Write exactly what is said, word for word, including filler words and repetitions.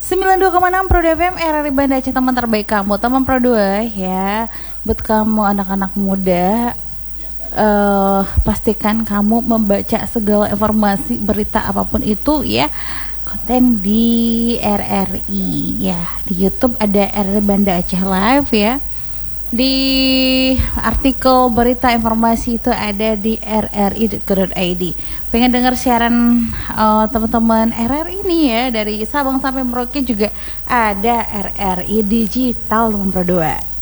sembilan puluh dua koma enam Pro F M R R I Banda Aceh, teman terbaik kamu, teman Pro dua ya. Buat kamu anak-anak muda, uh, pastikan kamu membaca segala informasi berita apapun itu ya, konten di R R I ya. Di YouTube ada R R I Banda Aceh Live ya. Di artikel berita informasi itu ada di r r i titik co titik i d. Pengen dengar siaran uh, teman-teman R R I ini ya, dari Sabang sampai Merauke juga ada R R I digital teman Pro dua.